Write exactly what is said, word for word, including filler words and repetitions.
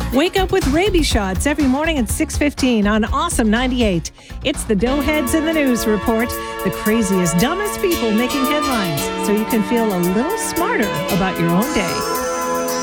Wake up with rabies shots every morning at six fifteen on Awesome ninety-eight. It's the Doughheads in the News Report, the craziest, dumbest people making headlines, so you can feel a little smarter about your own day.